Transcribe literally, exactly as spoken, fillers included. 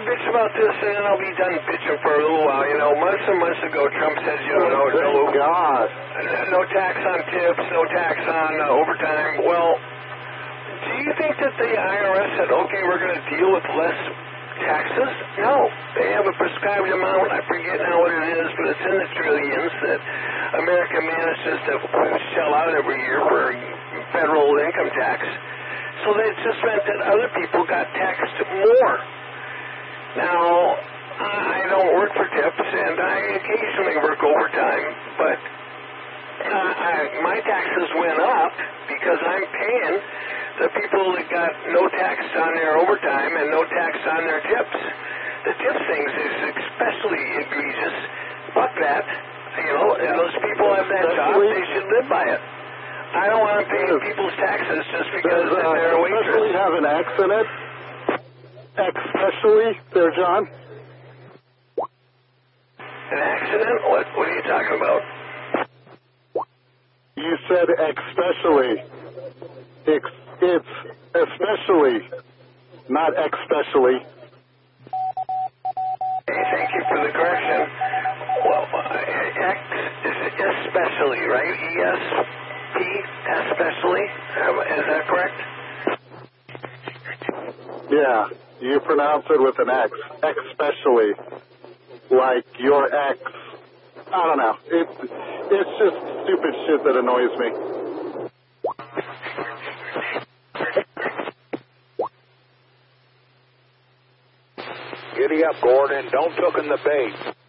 bitch about this, and then I'll be done bitching for a little while. You know, months and months ago, Trump says, you know, no, no, God. no tax on tips, no tax on uh, overtime. Well, do you think that the I R S said, okay, we're going to deal with less taxes? No. They have a prescribed amount. I forget now what it is, but it's in the trillions that America manages to shell out every year for federal income tax. So that just meant that other people got taxed more. Now, I don't work for tips, and I occasionally work overtime, but uh, I, my taxes went up because I'm paying the people that got no tax on their overtime and no tax on their tips. The tip things is especially egregious. Fuck that. You know, and those people have that job, they should live by it. I don't want to pay people's taxes just because Does, uh, they're a waitress. especially have an X in it? Especially there, John? An accident? What, what are you talking about? You said especially. It's, it's especially, not especially. Hey, thank you for the correction. Well, uh, X is especially, right? E S P, especially? Um, is that correct? Yeah, you pronounce it with an X. Especially. Like your ex. I don't know. It, it's just stupid shit that annoys me. Giddy up, Gordon. Don't took in the bait.